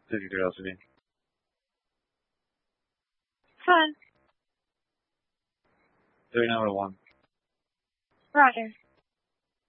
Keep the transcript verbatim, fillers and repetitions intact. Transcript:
fifty-three L C D. Fine. thirty-nine oh one. Roger.